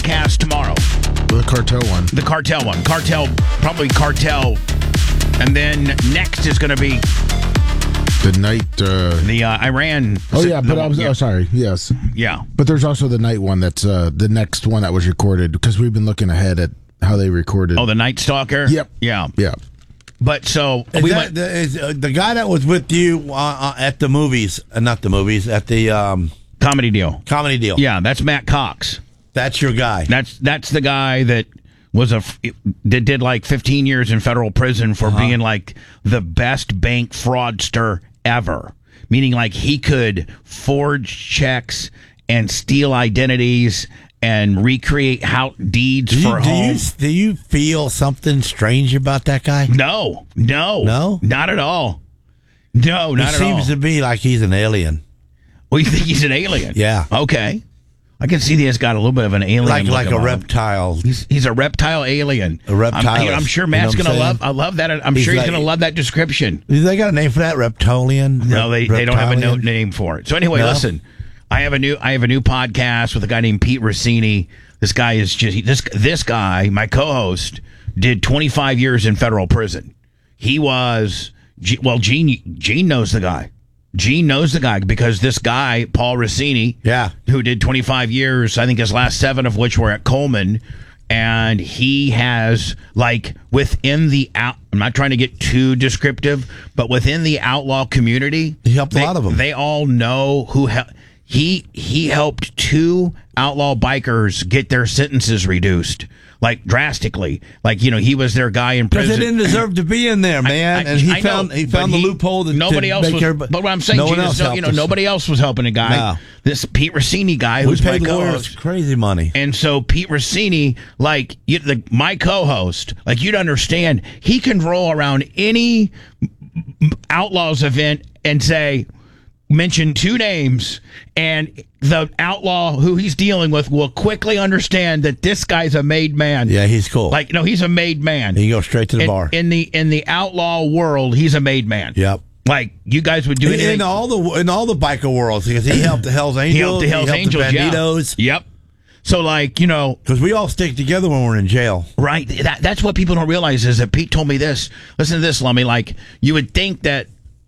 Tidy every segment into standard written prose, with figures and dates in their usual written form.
podcast tomorrow? The cartel one. The cartel one. Probably cartel. And then next is going to be the night. The Iran. Sorry. Yes. Yeah. But there's also the night one that's the next one that was recorded because we've been looking ahead at how they recorded. Oh, the Night Stalker? Yep. Yeah. Yeah. But so is the guy that was with you at the movies, not the movies, at the Comedy Deal. Comedy Deal. Yeah, that's Matt Cox. That's your guy. That's the guy that did like 15 years in federal prison for being like the best bank fraudster ever. Meaning like he could forge checks and steal identities and recreate deeds for homes. Do you feel something strange about that guy? No, not at all. No, not at all. He seems to be like he's an alien. Well, you think he's an alien? Yeah. Okay. I can see he's got a little bit of an alien, like a reptile. He's a reptile alien. A reptile. I'm sure Matt's going to love. I love that. I'm sure he's going to love that description. They got a name for that? Reptilian? No, they don't have a name for it. So anyway, listen. I have a new podcast with a guy named Pete Rossini. This guy is just this guy, my co-host, did 25 years in federal prison. He was Gene knows the guy. Gene knows the guy because this guy, Paul Rossini, who did 25 years, I think his last 7 of which were at Coleman, and he has within the I'm not trying to get too descriptive, but within the outlaw community, he helped a lot of them. They all know who he helped 2 outlaw bikers get their sentences reduced, drastically. He was their guy in prison. Because they didn't deserve to be in there, man. And he found the loophole that nobody else was. But what I'm saying, nobody else was helping a guy. No. This Pete Rossini guy, who's my co-host, crazy money. And so Pete Rossini, my co-host, you'd understand, he can roll around any Outlaws event and mention 2 names, and the outlaw who he's dealing with will quickly understand that this guy's a made man. Yeah, he's cool. He's a made man. He goes straight to the bar. In the outlaw world, he's a made man. Yep. You guys would do anything in all the biker worlds, because he helped the Hells Angels. He helped the Banditos. Yeah. Yep. So, because we all stick together when we're in jail. Right. That's what people don't realize is that Pete told me this. Listen to this, Lummy. You would think that,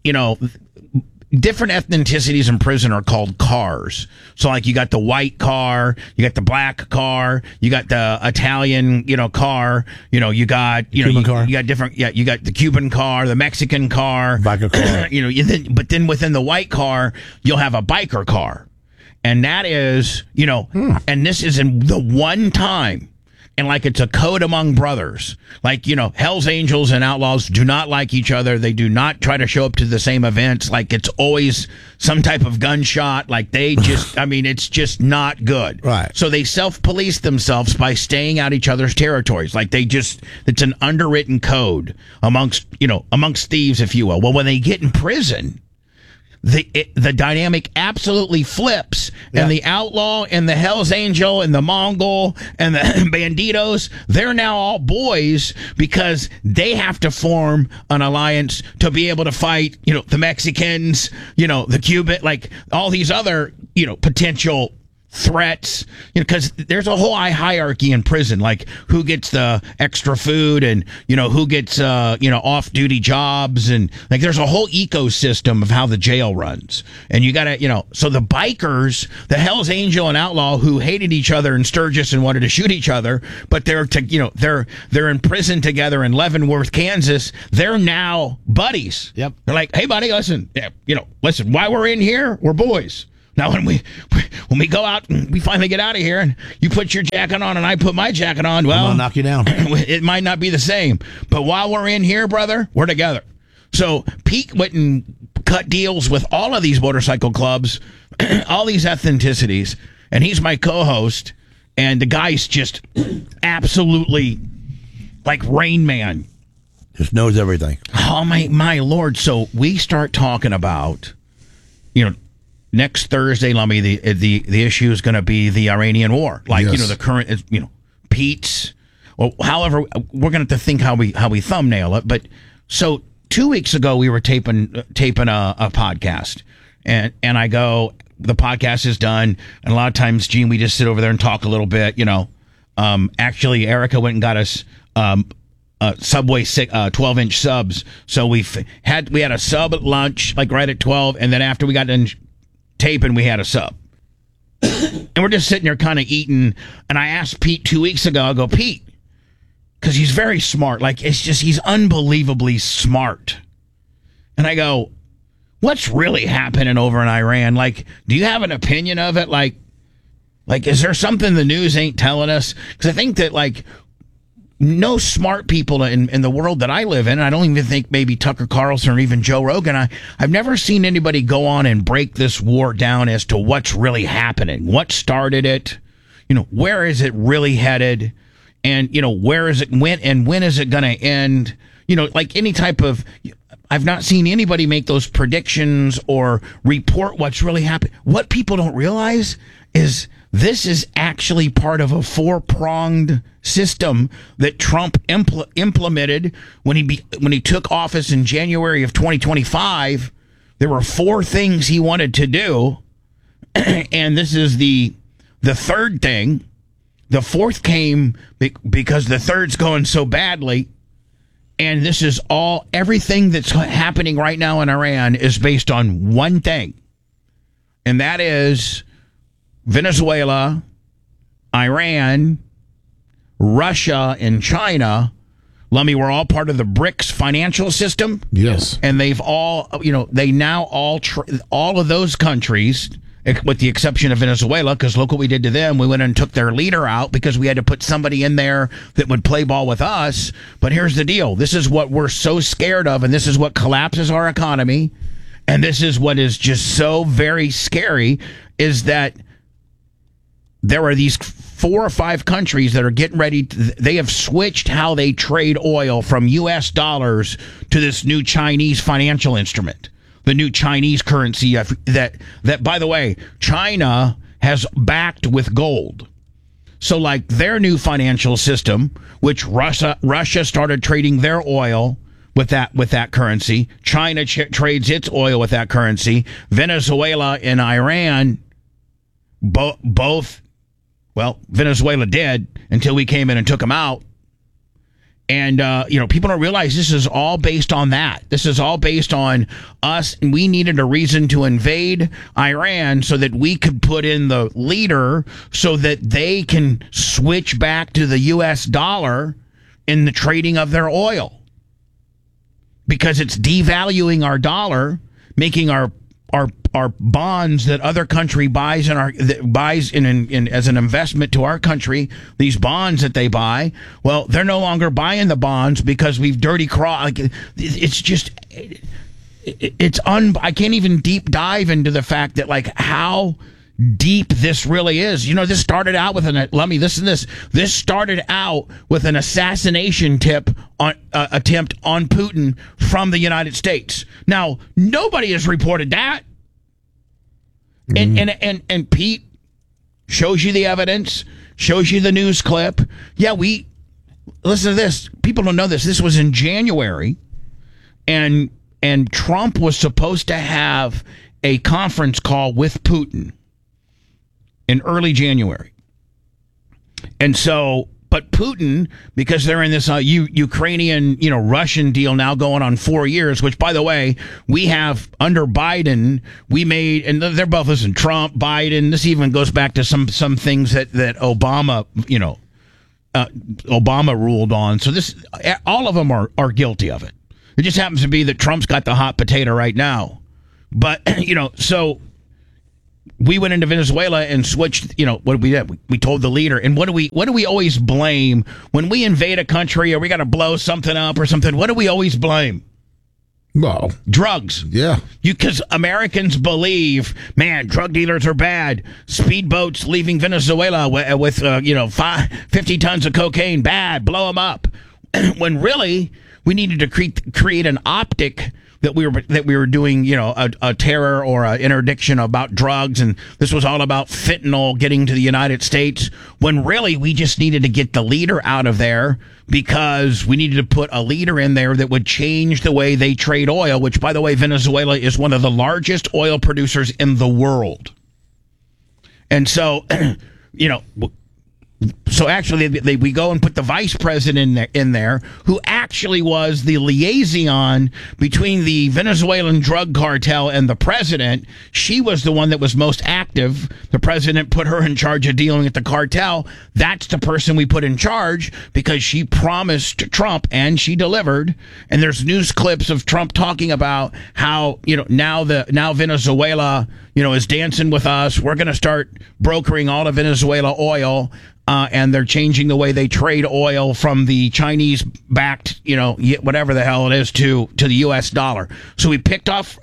different ethnicities in prison are called cars. So, you got the white car, you got the black car, you got the Italian, car, you got, Cuban car. You got different, you got the Cuban car, the Mexican car, biker car. But then within the white car, you'll have a biker car. And that is, and this is in the one time. And it's a code among brothers. Hells Angels and Outlaws do not like each other. They do not try to show up to the same events. It's always some type of gunshot. They just, it's just not good. Right. So they self-police themselves by staying out each other's territories. It's an underwritten code amongst thieves, if you will. Well, when they get in prison, the dynamic absolutely flips, and the outlaw and the Hells Angel and the Mongol and the Banditos, they're now all boys because they have to form an alliance to be able to fight, the Mexicans, the Cuban, all these other, potential threats, because there's a whole hierarchy in prison, who gets the extra food and who gets off-duty jobs, and there's a whole ecosystem of how the jail runs. And you gotta so the bikers, the Hells Angel and Outlaw, who hated each other in Sturgis and wanted to shoot each other, but they're in prison together in Leavenworth, Kansas. They're now buddies. Yep. They're like, hey buddy, listen, while we're in here, we're boys. Now, when we go out and we finally get out of here and you put your jacket on and I put my jacket on, well, I'm gonna knock you down. It might not be the same. But while we're in here, brother, we're together. So Pete went and cut deals with all of these motorcycle clubs, all these ethnicities, and he's my co-host. And the guy's just absolutely like Rain Man. Just knows everything. Oh, my Lord. So we start talking about, next Thursday, Lummy, the issue is going to be the Iranian war. Yes. The current, Pete's. Well, however, we're going to have to think how we thumbnail it. But so 2 weeks ago, we were taping a podcast, and I go, the podcast is done, and a lot of times, Gene, we just sit over there and talk a little bit, Actually, Erica went and got us Subway 12-inch subs. So we had a sub at lunch, like right at 12, and then after we got done taping, we had a sub. And we're just sitting there kind of eating. And I asked Pete 2 weeks ago, I go, Pete, because he's very smart. Like, it's just, he's unbelievably smart. And I go, what's really happening over in Iran? Like, do you have an opinion of it? Like, is there something the news ain't telling us? Because I think that, like, no smart people in the world that I live in, I don't even think maybe Tucker Carlson or even Joe Rogan, I've never seen anybody go on and break this war down as to what's really happening. What started it? Where is it really headed? And, where is it, when is it going to end? Like any type of... I've not seen anybody make those predictions or report what's really happened. What people don't realize is this is actually part of a four-pronged system that Trump implemented when he took office in January of 2025. There were four things he wanted to do, and this is the third thing. The fourth came because the third's going so badly. And this is everything that's happening right now in Iran is based on one thing. And that is Venezuela, Iran, Russia, and China. Lummy, we're all part of the BRICS financial system. Yes. And they've all, they now all of those countries, with the exception of Venezuela, because look what we did to them. We went and took their leader out because we had to put somebody in there that would play ball with us. But here's the deal. This is what we're so scared of, and this is what collapses our economy. And this is what is just so very scary, is that there are these 4 or 5 countries that are getting ready. They have switched how they trade oil from U.S. dollars to this new Chinese financial instrument. The new Chinese currency that, by the way, China has backed with gold. So, like, their new financial system, which Russia started trading their oil with that currency. China trades its oil with that currency. Venezuela and Iran both, well, Venezuela did until we came in and took them out. And, people don't realize this is all based on that. This is all based on us. And we needed a reason to invade Iran so that we could put in the leader so that they can switch back to the U.S. dollar in the trading of their oil. Because it's devaluing our dollar, making our bonds that other country buys in as an investment to our country, these bonds that they buy, well, they're no longer buying the bonds because we've dirty crossed. Like, it's just, I can't even deep dive into the fact that, like, how deep this really is. This started out with this started out with an assassination attempt on Putin from the United States. Now, nobody has reported that. And Pete shows you the evidence, shows you the news clip. Yeah, listen to this. People don't know this. This was in January, and Trump was supposed to have a conference call with Putin in early January. And so, but Putin, because they're in this Ukrainian, Russian deal now going on 4 years, which, by the way, we have under Biden, we made, and they're both, listen, Trump, Biden, this even goes back to some things that Obama, Obama ruled on. So all of them are guilty of it. It just happens to be that Trump's got the hot potato right now. But, so we went into Venezuela and switched, what did we do? We told the leader. And what do we always blame when we invade a country or we got to blow something up or something? What do we always blame? Well, drugs. Yeah. Because Americans believe, man, drug dealers are bad. Speedboats leaving Venezuela with 50 tons of cocaine, bad. Blow them up. When really we needed to create an optic that we were doing, a terror or an interdiction about drugs, and this was all about fentanyl getting to the United States, when really we just needed to get the leader out of there because we needed to put a leader in there that would change the way they trade oil, which, by the way, Venezuela is one of the largest oil producers in the world. And so, So actually, we go and put the vice president in there, who actually was the liaison between the Venezuelan drug cartel and the president. She was the one that was most active. The president put her in charge of dealing with the cartel. That's the person we put in charge because she promised Trump and she delivered. And there's news clips of Trump talking about how, now Venezuela, is dancing with us. We're going to start brokering all of Venezuela oil. And they're changing the way they trade oil from the Chinese-backed, whatever the hell it is, to the U.S. dollar. So we picked off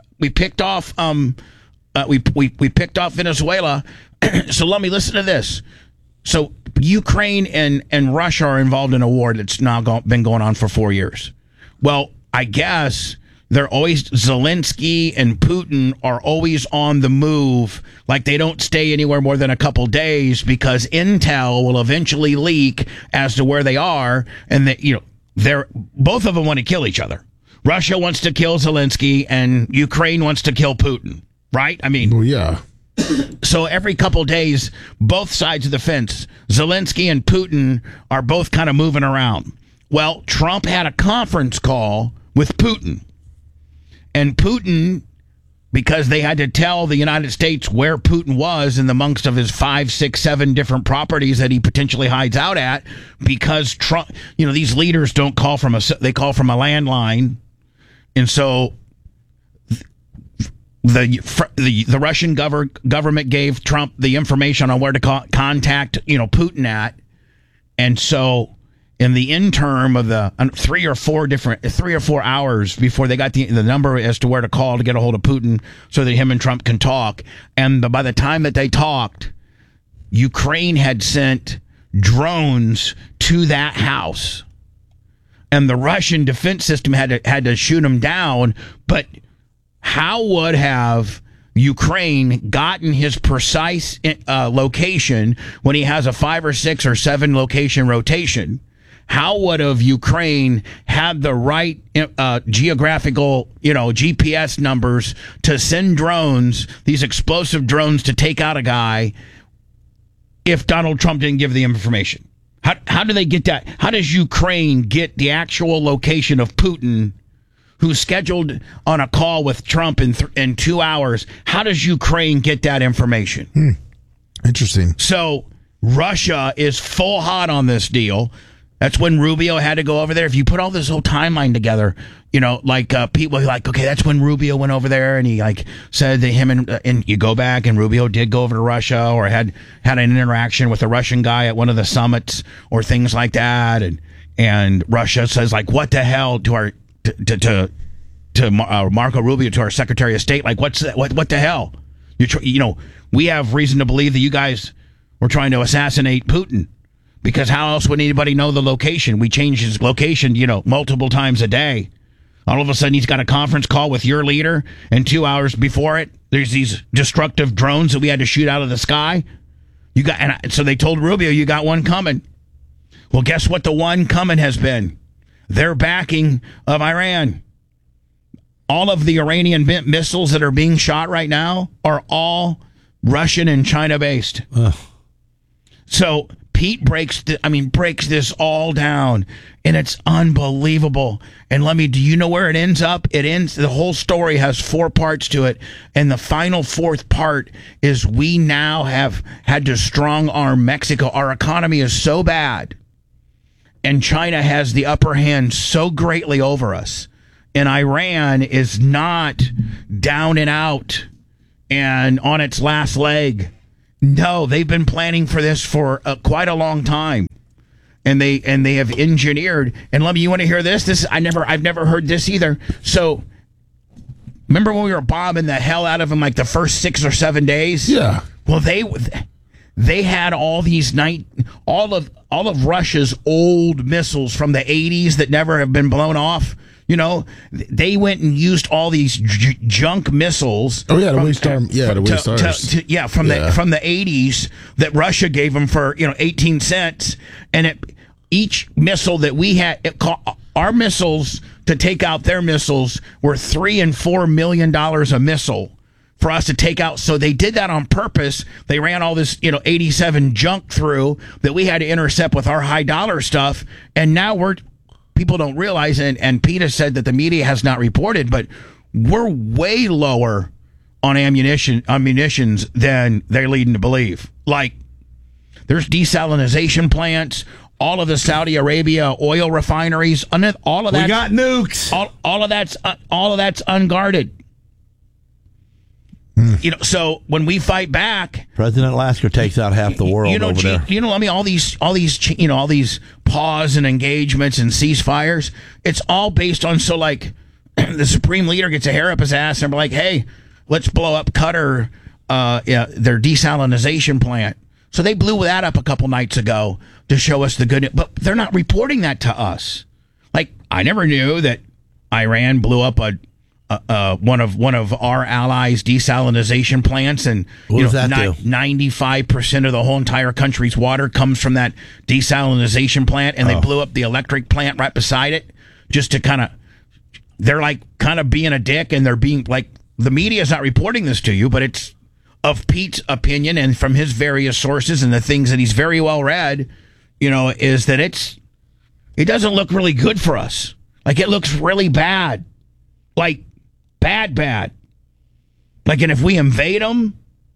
Venezuela. So let me listen to this. So Ukraine and Russia are involved in a war that's now been going on for 4 years. Well, I guess Zelensky and Putin are always on the move. Like they don't stay anywhere more than a couple days because intel will eventually leak as to where they are. And they're both of them want to kill each other. Russia wants to kill Zelensky and Ukraine wants to kill Putin. Right? I mean, well, yeah. So every couple days, both sides of the fence, Zelensky and Putin are both kind of moving around. Well, Trump had a conference call with Putin. And Putin, because they had to tell the United States where Putin was in the amongst of his 5, 6, 7 different properties that he potentially hides out at, because Trump, these leaders don't call they call from a landline. And so the Russian government gave Trump the information on where to contact, Putin at. And so in the interim of the 3 or 4 hours before they got the number as to where to call to get a hold of Putin so that him and Trump can talk. And by the time that they talked, Ukraine had sent drones to that house. And the Russian defense system had to shoot them down. But how would have Ukraine gotten his precise location when he has a 5 or 6 or 7 location rotation? How would have Ukraine had the right geographical, GPS numbers to send drones, these explosive drones, to take out a guy if Donald Trump didn't give the information? How do they get that? How does Ukraine get the actual location of Putin, who's scheduled on a call with Trump in 2 hours? How does Ukraine get that information? Interesting. So Russia is full hot on this deal. That's when Rubio had to go over there. If you put all this whole timeline together, people are like, okay, that's when Rubio went over there and he said that him and you go back and Rubio did go over to Russia or had an interaction with a Russian guy at one of the summits or things like that. And Russia says what the hell to Marco Rubio, to our Secretary of State, what the hell? We have reason to believe that you guys were trying to assassinate Putin. Because how else would anybody know the location? We change his location, multiple times a day. All of a sudden, he's got a conference call with your leader, and 2 hours before it, there's these destructive drones that we had to shoot out of the sky. So they told Rubio, you got one coming. Well, guess what the one coming has been? Their backing of Iran. All of the Iranian missiles that are being shot right now are all Russian and China-based. So Pete breaks this all down, and it's unbelievable. And do you know where it ends up? The whole story has 4 parts to it, and the final 4th part is we now have had to strong-arm Mexico. Our economy is so bad, and China has the upper hand so greatly over us, and Iran is not down and out and on its last leg. No, they've been planning for this for quite a long time, and they have engineered. And you want to hear this? I've never heard this either. So, remember when we were bombing the hell out of them the first 6 or 7 days? Yeah. Well, they had all of Russia's old missiles from the 80s that never have been blown off. They went and used all these junk missiles. Oh yeah, to waste ours. From the 80s that Russia gave them for 18 cents, and each missile that we had, our missiles to take out their missiles were $3 and $4 million a missile for us to take out. So they did that on purpose. They ran all this, 87 junk through that we had to intercept with our high dollar stuff. And now people don't realize, and PETA said that the media has not reported, but we're way lower on munitions than they're leading to believe. Like, there's desalination plants, all of the Saudi Arabia oil refineries, all of that. We got nukes. All of that's unguarded. So when we fight back, President Lasker takes out half the world over there. All these pause and engagements and ceasefires, it's all based on, so like the Supreme Leader gets a hair up his ass and we're like, hey, let's blow up Qatar, their desalination plant. So they blew that up a couple nights ago to show us the good, but they're not reporting that to us. Like, I never knew that Iran blew up one of our allies' desalination plants, and 95% of the whole entire country's water comes from that desalination plant, and they blew up the electric plant right beside it just to they're like kind of being a dick, and they're being like, the media's not reporting this to you, but it's of Pete's opinion and from his various sources and the things that he's very well read, is that it doesn't look really good for us. Like, it looks really bad. Like, bad. Like, and if we invade them,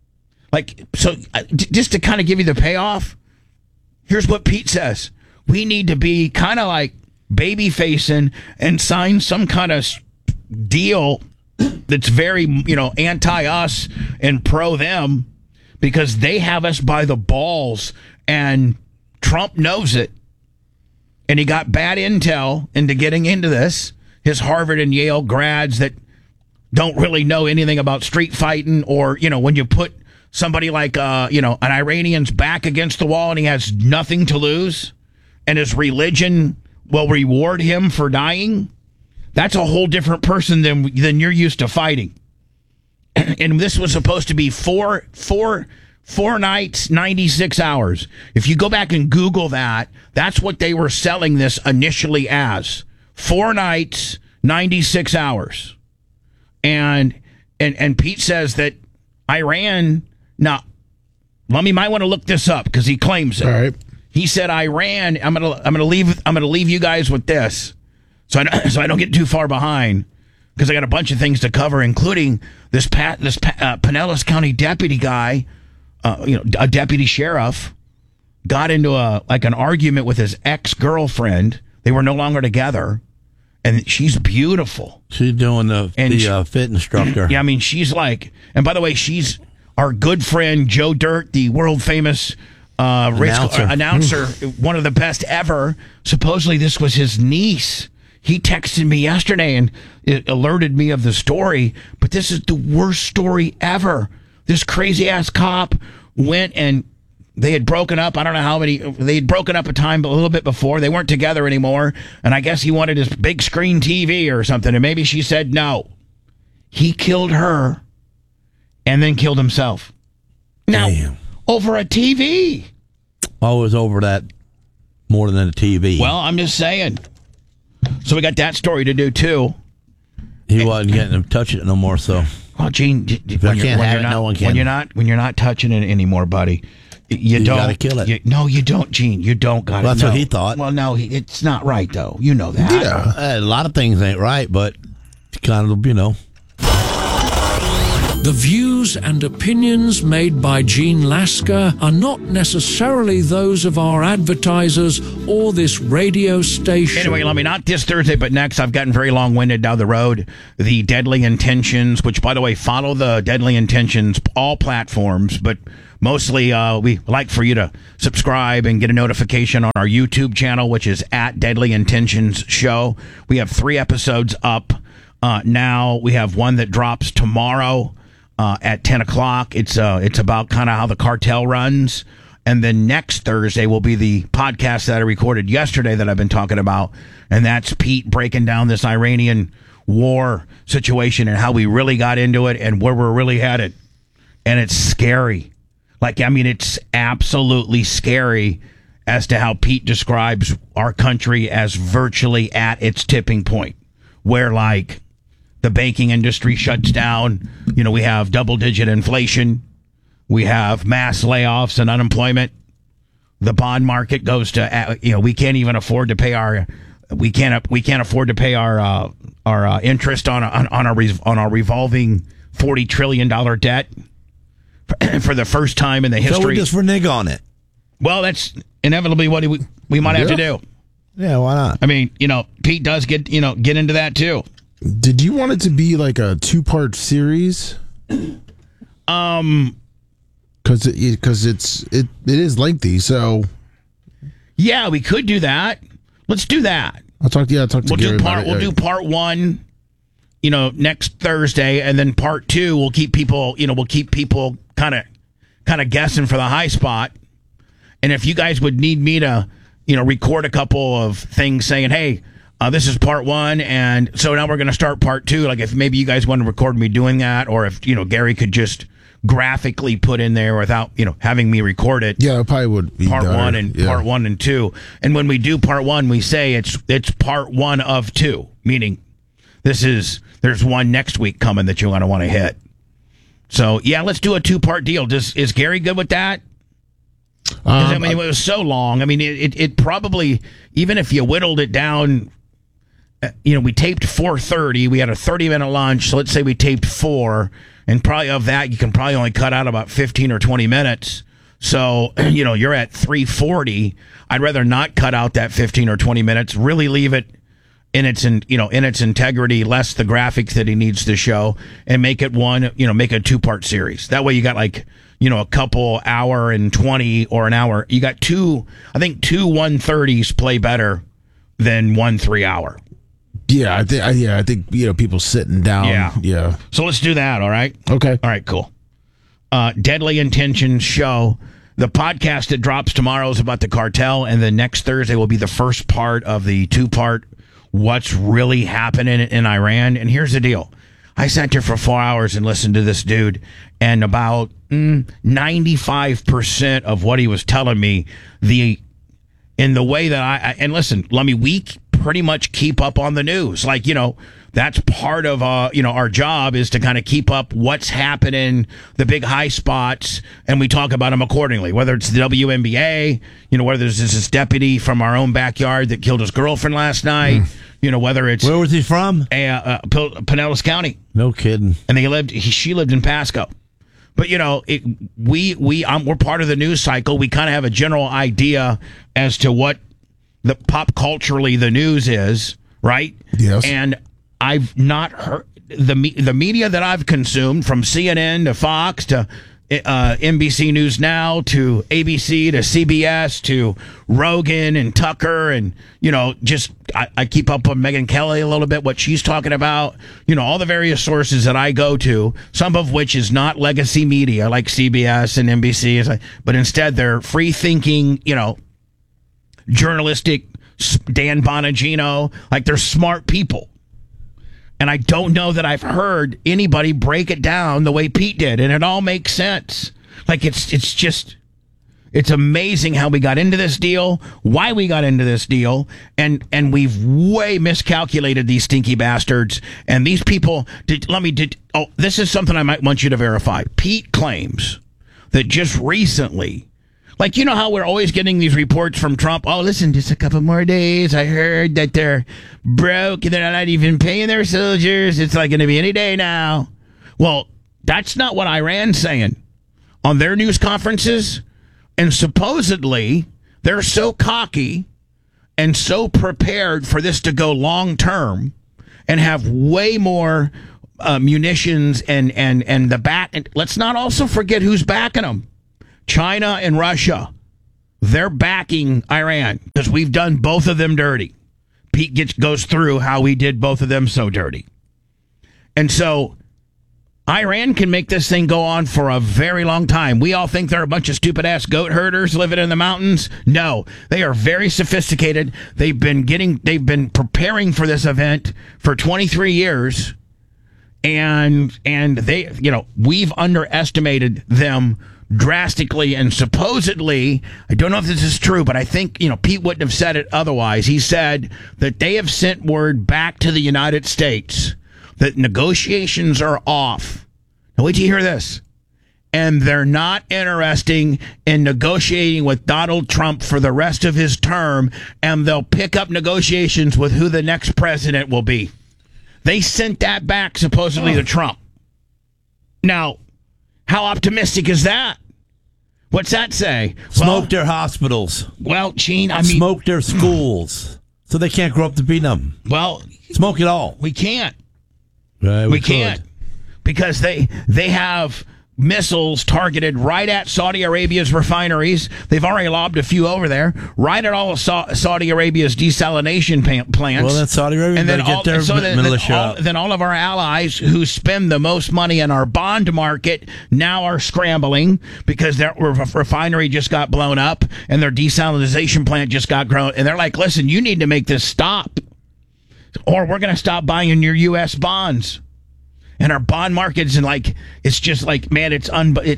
just to kind of give you the payoff, here's what Pete says. We need to be kind of like baby facing and sign some kind of deal that's very, anti us and pro them, because they have us by the balls, and Trump knows it. And he got bad intel into getting into this. His Harvard and Yale grads that don't really know anything about street fighting, or, when you put somebody like, an Iranian's back against the wall and he has nothing to lose, and his religion will reward him for dying, that's a whole different person than you're used to fighting. And this was supposed to be four nights, 96 hours. If you go back and Google that, that's what they were selling this initially as. 4 nights, 96 hours. And Pete says that Iran, now, Lummy might want to look this up because he claims it. All right. He said Iran, I'm gonna leave you guys with this, so I don't get too far behind, because I got a bunch of things to cover, including this Pinellas County deputy guy, a deputy sheriff, got into an argument with his ex-girlfriend. They were no longer together, and she's beautiful. She's doing the fit instructor. Yeah, I mean, she's like, and by the way, she's our good friend Joe Dirt, the world famous announcer, one of the best ever. Supposedly this was his niece. He texted me yesterday and it alerted me of the story, but this is the worst story ever. This crazy ass cop went, and they had broken up. I don't know how many. They had broken up a little bit before. They weren't together anymore, and I guess he wanted his big screen TV or something, and maybe she said no. He killed her and then killed himself. Now, over a TV. Oh, it was over that more than a TV. Well, I'm just saying. So we got that story to do, too. He wasn't getting him touching it no more, so. Well, Gene, when you're not touching it anymore, buddy, you don't gotta kill it. No, you don't, Gene. You don't got it. That's what he thought. Well, no, it's not right, though. You know that. Yeah. A lot of things ain't right, but it's kind of, The views and opinions made by Gene Lasker are not necessarily those of our advertisers or this radio station. Anyway, let me, not this Thursday, but next, I've gotten very long-winded down the road. The Deadly Intentions, which, by the way, follow the Deadly Intentions, all platforms, but mostly we like for you to subscribe and get a notification on our YouTube channel, which is at Deadly Intentions Show. We have 3 episodes up now. We have one that drops tomorrow. At 10 o'clock. It's about kind of how the cartel runs. And then next Thursday will be the podcast that I recorded yesterday that I've been talking about. And that's Pete breaking down this Iranian war situation and how we really got into it and where we're really headed. And it's scary. It's absolutely scary as to how Pete describes our country as virtually at its tipping point. Where, the banking industry shuts down. We have double-digit inflation. We have mass layoffs and unemployment. The bond market goes to, we can't even afford to pay our interest on our revolving $40 trillion debt for the first time in the history. So we just renege on it. Well, that's inevitably what we might have to do. Yeah, why not? I mean, Pete does get into that too. Did you want it to be like a 2-part series? Because it is lengthy. So yeah, we could do that. Let's do that. I'll talk to Gary about it. We'll do part 1, next Thursday, and then part 2 we'll keep people kind of guessing for the high spot. And if you guys would need me to, record a couple of things saying, hey, this is part 1, and so now we're going to start part 2. Like if maybe you guys want to record me doing that, or if Gary could just graphically put in there without having me record it. Yeah, it probably would be part better. Part 1 and 2. And when we do part 1, we say it's part 1 of 2, meaning there's one next week coming that you're going to want to hit. So yeah, let's do a 2-part deal. Is Gary good with that? It was so long. I mean, it probably, even if you whittled it down, we taped 4:30. We had a 30-minute lunch. So let's say we taped 4, and probably of that, you can probably only cut out about 15 or 20 minutes. So, you're at 3:40. I'd rather not cut out that 15 or 20 minutes, really leave it in its integrity, less the graphics that he needs to show, and make it make a 2-part series. That way you got a couple hour and 20 or an hour. You got two 1:30s play better than 1 3-hour. Yeah, I think people sitting down. Yeah. So let's do that. All right. Okay. All right. Cool. Deadly Intentions show. The podcast that drops tomorrow is about the cartel, and the next Thursday will be the first part of the 2-part what's really happening in Iran. And here's the deal. I sat there for 4 hours and listened to this dude, and about 95% of what he was telling me, in the way that and listen, we pretty much keep up on the news. That's part of our job, is to kind of keep up what's happening, the big high spots, and we talk about them accordingly. Whether it's the WNBA, whether there's this deputy from our own backyard that killed his girlfriend last night, whether it's where was he from? Pinellas County. No kidding. And she lived in Pasco. But we're part of the news cycle. We kind of have a general idea as to what the pop culturally the news is, right? Yes. And I've not heard the media that I've consumed, from CNN to Fox to NBC News Now to ABC to CBS to Rogan and Tucker, and I keep up with Megyn Kelly a little bit, what she's talking about, all the various sources that I go to, some of which is not legacy media like CBS and NBC, but instead they're free thinking, journalistic, Dan Bonagino, they're smart people. And I don't know that I've heard anybody break it down the way Pete did, and it all makes sense. It's amazing how we got into this deal, why we got into this deal, and we've way miscalculated these stinky bastards. And these people this is something I might want you to verify. Pete claims that just recently, how we're always getting these reports from Trump. Oh, listen, just a couple more days. I heard that they're broke and they're not even paying their soldiers. It's going to be any day now. Well, that's not what Iran's saying on their news conferences. And supposedly, they're so cocky and so prepared for this to go long term and have way more munitions and the back. And let's not also forget who's backing them. China and Russia, they're backing Iran because we've done both of them dirty. Pete goes through how we did both of them so dirty. And so Iran can make this thing go on for a very long time. We all think they're a bunch of stupid-ass goat herders living in the mountains. No, they are very sophisticated. They've been preparing for this event for 23 years. And they, we've underestimated them drastically, and supposedly, I don't know if this is true, but I think, Pete wouldn't have said it otherwise. He said that they have sent word back to the United States that negotiations are off. Now wait till you hear this. And they're not interested in negotiating with Donald Trump for the rest of his term, and they'll pick up negotiations with who the next president will be. They sent that back supposedly to Trump. Now, how optimistic is that? What's that say? Smoke their hospitals. Well, Gene, I mean... Smoke their schools. So they can't grow up to be them. Well... Smoke it all. We can't. We can't. Because they have missiles targeted right at Saudi Arabia's refineries. They've already lobbed a few over there. Right at all of Saudi Arabia's desalination plants. Well, then Saudi Arabia better get their militia up. Then all of our allies who spend the most money in our bond market now are scrambling because their refinery just got blown up and their desalination plant just got grown. And they're like, listen, you need to make this stop or we're going to stop buying your U.S. bonds. And our bond markets and like it's just like man, it's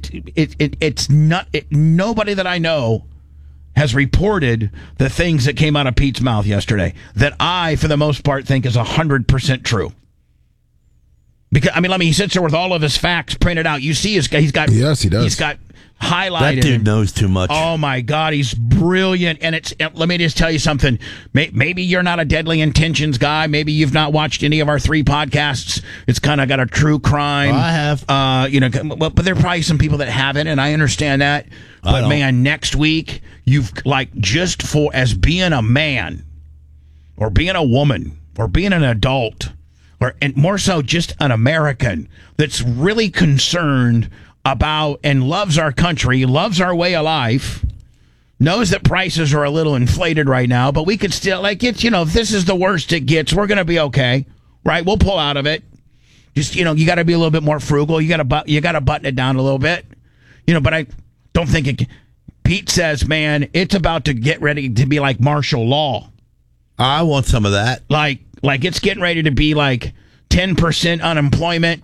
not. Nobody that I know has reported the things that came out of Pete's mouth yesterday that I, for the most part, think is 100% true. Because I mean, he sits there with all of his facts printed out. You see, he's got yes, he does. He's got highlighted. That dude knows too much. Oh my God, he's brilliant. And let me just tell you something. Maybe you're not a Deadly Intentions guy. Maybe you've not watched any of our 3 podcasts. It's kind of got a true crime. I have. But there are probably some people that haven't, and I understand that. But man, next week you've just for as being a man, or being a woman, or being an adult, and more so just an American that's really concerned about and loves our country, loves our way of life, knows that prices are a little inflated right now, but we could still, if this is the worst it gets, we're going to be okay, right? We'll pull out of it. Just, you got to be a little bit more frugal. You got to button it down a little bit, but I don't think Pete says, man, it's about to get ready to be like martial law. I want some of that. Like it's getting ready to be like 10% unemployment,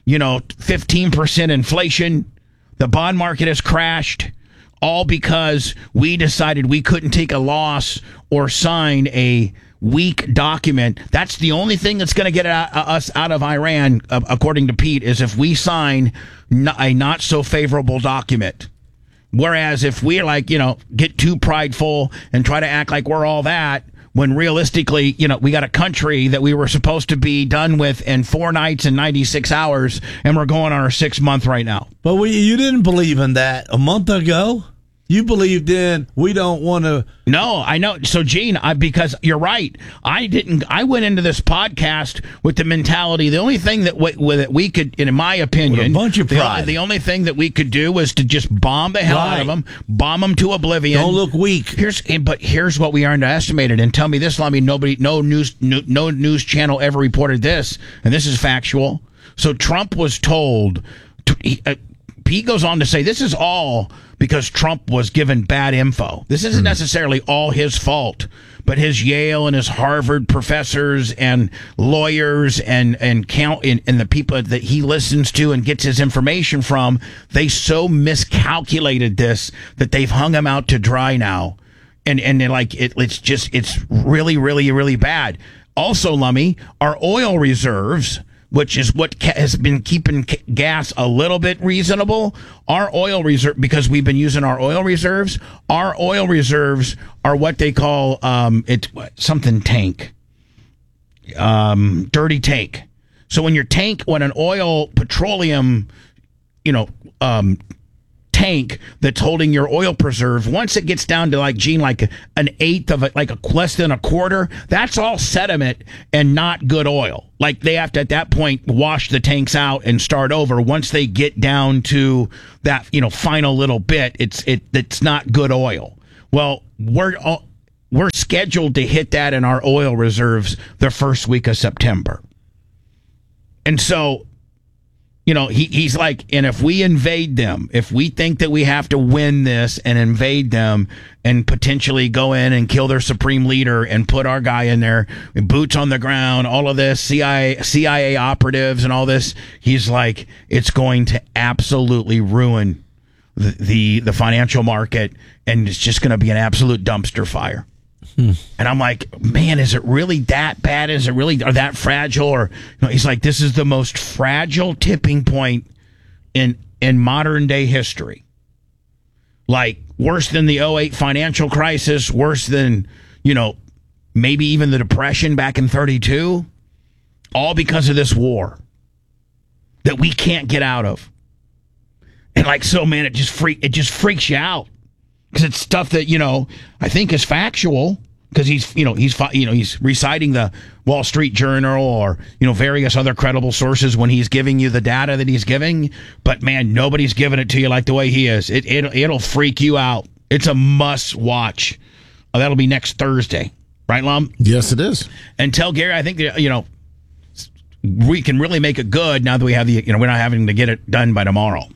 15% inflation. The bond market has crashed, all because we decided we couldn't take a loss or sign a weak document. That's the only thing that's going to get us out of Iran, according to Pete, is if we sign a not so favorable document. Whereas if we get too prideful and try to act like we're all that, when realistically, we got a country that we were supposed to be done with in 4 nights and 96 hours, and we're going on our 6th month right now. But you didn't believe in that a month ago. You believed in we don't want to. No, I know. So, Gene, because you're right. I went into this podcast with the mentality, the only thing that we could, in my opinion, with a bunch of pride. The only thing that we could do was to just bomb the hell out of them, bomb them to oblivion. Don't look weak. Here's what we underestimated. And tell me this, no news channel ever reported this, and this is factual. So Trump was told. Pete goes on to say this is all because Trump was given bad info. This isn't necessarily all his fault, but his Yale and his Harvard professors and lawyers and the people that he listens to and gets his information from, they so miscalculated this that they've hung him out to dry now. And it's really, really, really bad. Also, Lummy, our oil reserves, which is what has been keeping gas a little bit reasonable. Our oil reserve, because we've been using our oil reserves are what they call something tank, dirty tank. So when an oil petroleum, tank that's holding your oil preserve, once it gets down to an eighth of it, less than a quarter, that's all sediment and not good oil. They have to at that point wash the tanks out and start over. Once they get down to that final little bit, it's not good oil. Well, we're scheduled to hit that in our oil reserves the first week of September, and so he's like, and if we invade them, if we think that we have to win this and invade them and potentially go in and kill their supreme leader and put our guy in there, boots on the ground, all of this, CIA operatives and all this, he's like, it's going to absolutely ruin the financial market, and it's just going to be an absolute dumpster fire. And I'm like, man, is it really that bad? Is it really that fragile? Or he's like, this is the most fragile tipping point in modern day history. Like worse than the 2008 financial crisis, worse than, maybe even the Depression back in 32, all because of this war that we can't get out of. And man, it just freaks you out because it's stuff that, I think is factual because he's reciting the Wall Street Journal or, various other credible sources when he's giving you the data that he's giving. But man, nobody's giving it to you like the way he is. It'll freak you out. It's a must watch. That'll be next Thursday. Right, Lum? Yes, it is. And tell Gary, I think that, we can really make it good now that we have we're not having to get it done by tomorrow.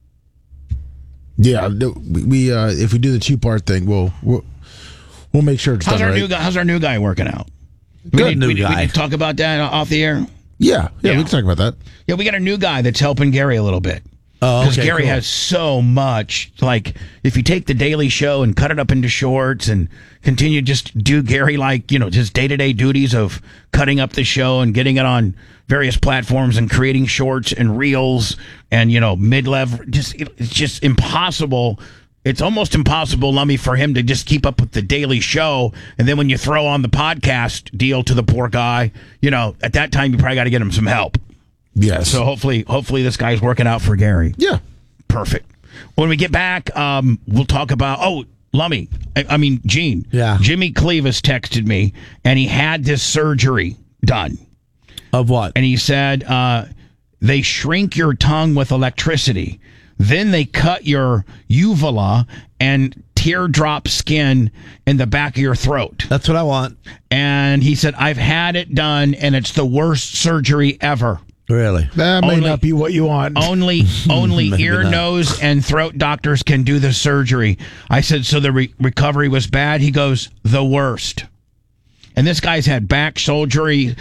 Yeah, we if we do the 2-part thing, we'll make sure it's done right. How's our new guy working out? Good We new guy. We need to talk about that off the air. Yeah, we can talk about that. Yeah, we got a new guy that's helping Gary a little bit. Oh, Because okay, Gary cool. has so much. Like, if you take the Daily Show and cut it up into shorts and continue just do Gary his day-to-day duties of cutting up the show and getting it on various platforms and creating shorts and reels and, mid-level. It's just impossible. It's almost impossible, Lummy, for him to just keep up with the Daily Show. And then when you throw on the podcast deal to the poor guy, at that time you probably got to get him some help. Yes. So hopefully this guy's working out for Gary. Yeah. Perfect. When we get back, we'll talk about, Lummy, Gene. Yeah. Jimmy Clevis texted me, and he had this surgery done. Of what? And he said they shrink your tongue with electricity. Then they cut your uvula and teardrop skin in the back of your throat. That's what I want. And he said, I've had it done, and it's the worst surgery ever. Really? That may Only- not be what you want. Only Maybe ear, not. nose, and throat doctors can do the surgery. I said, so the recovery was bad? He goes, the worst. And this guy's had back surgeries,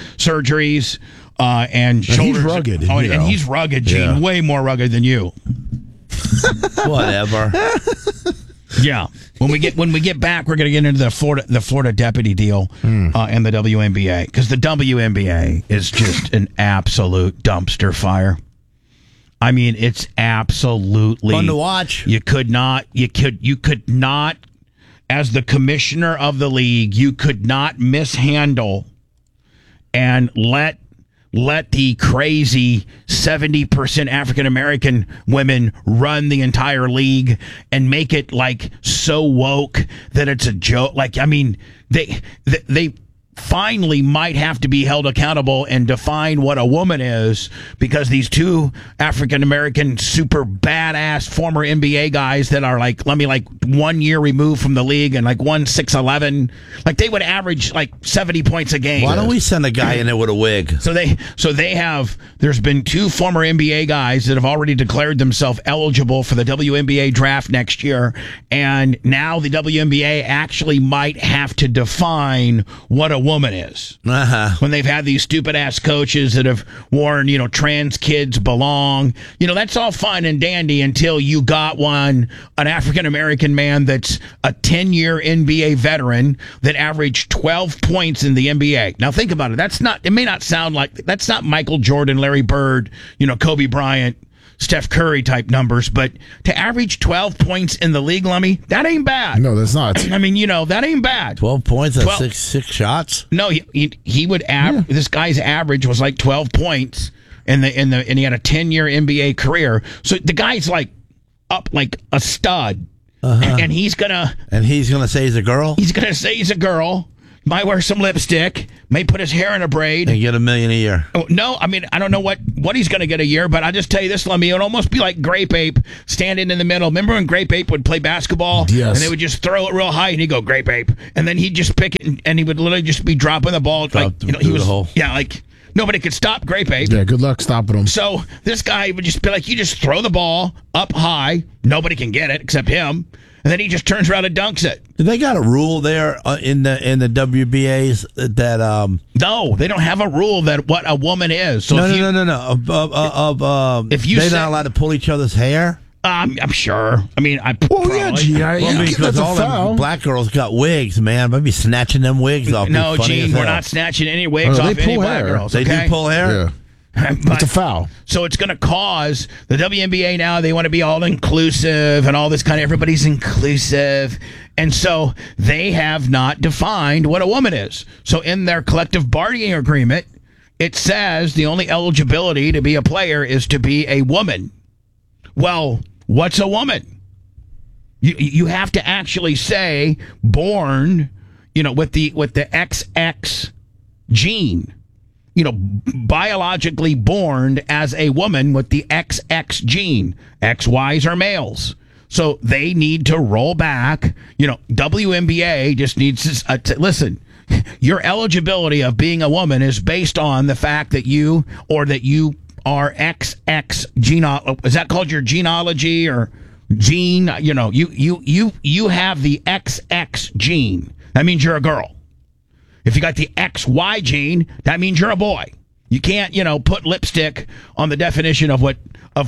and shoulders. he's rugged, And he's rugged, Gene. Yeah. Way more rugged than you. Whatever. Yeah. When we get back, we're going to get into the Florida deputy deal and the WNBA, because the WNBA is just an absolute dumpster fire. I mean, it's absolutely Fun to watch. You could not, as the commissioner of the league, you could not mishandle and let the crazy 70% African American women run the entire league and make it so woke that it's a joke. They finally might have to be held accountable and define what a woman is, because these two African American super badass former NBA guys that are 1 year removed from the league and one 6'11", they would average 70 points a game. Why don't we send a guy in there with a wig? So they have, there's been two former NBA guys that have already declared themselves eligible for the WNBA draft next year, and now the WNBA actually might have to define what a woman is. When they've had these stupid ass coaches that have worn, trans kids belong. That's all fine and dandy until you got an African American man that's a 10-year NBA veteran that averaged 12 points in the NBA. Now think about it. It may not sound like, that's not Michael Jordan, Larry Bird, Kobe Bryant, Steph Curry type numbers, but to average 12 points in the league, Lummy, that ain't bad. No, that's not. That ain't bad. 12 points at 12 six shots? No, he would average. This guy's average was 12 points and he had a 10-year NBA career. So the guy's up like a stud. And he's gonna say he's a girl? He's gonna say he's a girl. Might wear some lipstick, may put his hair in a braid. And get $1 million a year. Oh, no, I don't know what he's going to get a year, but I'll just tell you this, Lummy, it would almost be like Grape Ape standing in the middle. Remember when Grape Ape would play basketball? Yes. And they would just throw it real high, and he'd go, Grape Ape. And then he'd just pick it, and he would literally just be dropping the ball. Through the hole. Yeah, nobody could stop Grape Ape. Yeah, good luck stopping him. So this guy would just be you just throw the ball up high. Nobody can get it except him. And then he just turns around and dunks it. Do they got a rule there in the WBAs that No, they don't have a rule that what a woman is. So no. if you If If you they're say- not allowed to pull each other's hair. I'm sure. I mean, Well, yeah, probably. Gene, Because that's a all foul. them black girls got wigs, man. Maybe snatching them wigs off. No, Be funny Gene, as we're hell. not snatching any wigs Oh, they off any pull black hair. girls. They Okay? do pull hair. Yeah. But- It's a foul. So it's going to cause the WNBA now, they want to be all inclusive and all this kind of, everybody's inclusive. And so they have not defined what a woman is. So in their collective bargaining agreement, it says the only eligibility to be a player is to be a woman. Well, what's a woman? You have to actually say born, with the XX gene. Biologically born as a woman with the XX gene. XYs are males. So they need to roll back. WNBA just needs to listen. Your eligibility of being a woman is based on the fact that you are XX gene. Is that called your genealogy or gene? You have the XX gene. That means you're a girl. If you got the XY gene, that means you're a boy. You can't, put lipstick on the definition of what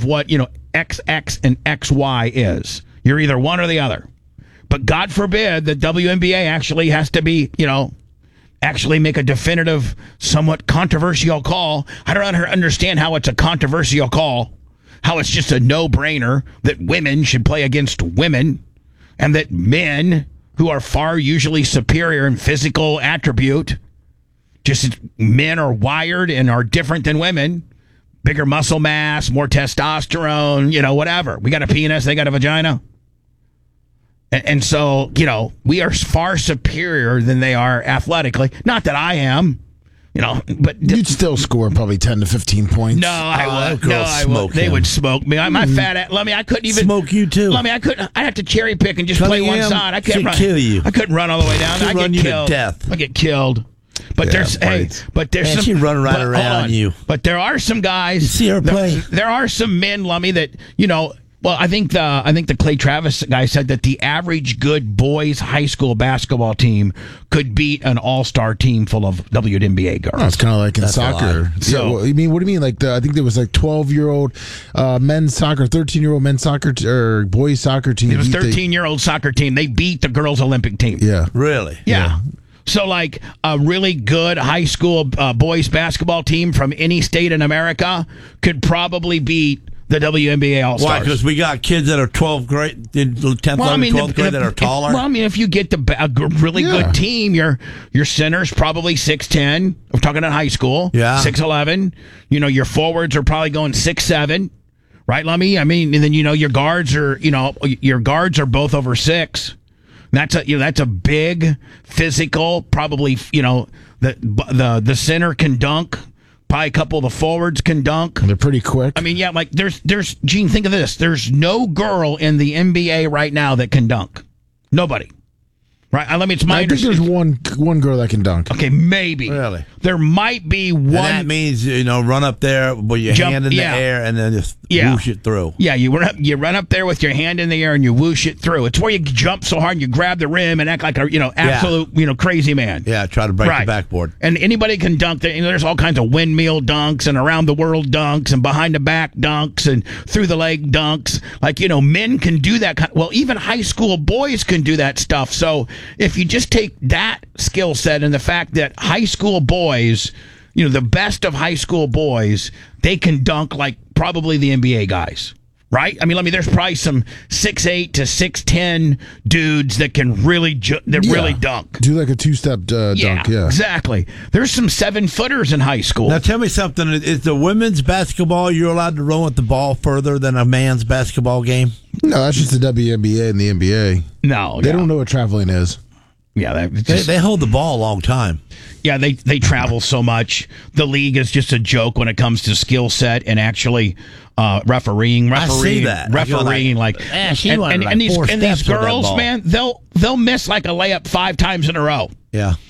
XX and XY is. You're either one or the other. But God forbid that WNBA actually has to be, actually make a definitive, somewhat controversial call. I don't understand how it's a controversial call, how it's just a no-brainer that women should play against women and that men who are far usually superior in physical attribute. Just men are wired and are different than women. Bigger muscle mass, more testosterone, whatever. We got a penis, they got a vagina. And so, we are far superior than they are athletically. Not that I am, but You'd still score probably 10 to 15 points. no, I would. girls No, I would. smoke They him. would smoke me. My fat ass. I couldn't even Smoke you too. I couldn't. I have to cherry pick and just play one Cunningham side. I couldn't should run. kill you. I couldn't run all the way down. She'd I run get you to killed. death. I get killed. But Yeah, there's right. but there's Man, some. she'd run right but, hold around on. you. But there are some guys. You see her play. There are some men, Lummy, that Well, I think the Clay Travis guy said that the average good boys high school basketball team could beat an all-star team full of WNBA girls. No, it's kind of like in That's a soccer. lie. So, what do you mean? Like I think there was like 12-year-old men's soccer, 13-year-old men's soccer or boys soccer team. It was beat the- 13-year-old soccer team. They beat the girls' Olympic team. Yeah. Really? Yeah. So, like, a really good high school boys basketball team from any state in America could probably beat the WNBA All-Stars. Why? Because we got kids that are 12th grade, in 10th, 11th, 12th grade that are taller. If you get a really Yeah. good team, your center's probably 6'10". We're talking in high school. Yeah. 6'11". Your forwards are probably going 6'7". Right, Lummy? I mean, and then your guards are both over 6. That's a big physical. Probably the center can dunk. Probably a couple of the forwards can dunk. They're pretty quick. I mean, yeah, like there's Gene, think of this. There's no girl in the NBA right now that can dunk. Nobody. Right? It's my I think there's one girl that can dunk. Okay, maybe. Really? There might be one. And that means, run up there with your Jump- hand in the yeah. air and then just Yeah. whoosh it through. Yeah, you run up there with your hand in the air and you whoosh it through. It's where you jump so hard and you grab the rim and act like a absolute crazy man. Yeah, try to break the backboard. And anybody can dunk. There's all kinds of windmill dunks and around the world dunks and behind the back dunks and through the leg dunks. Men can do that. Well, even high school boys can do that stuff. So if you just take that skill set and the fact that high school boys, the best of high school boys, they can dunk like probably the NBA guys. Right? I mean, there's probably some 6'8" to 6'10" dudes that can really really dunk. Do like a two-step dunk. Yeah. Exactly. There's some 7-footers in high school. Now, tell me something. Is the women's basketball, you're allowed to run with the ball further than a man's basketball game? No, that's just the WNBA and the NBA. No. They don't know what traveling is. Yeah, They hold the ball a long time. Yeah, they travel so much. The league is just a joke when it comes to skill set and actually refereeing. I see that. Refereeing, she wanted and these 4 steps and these with that girls, ball. man, they'll miss like a layup 5 times in a row. Yeah.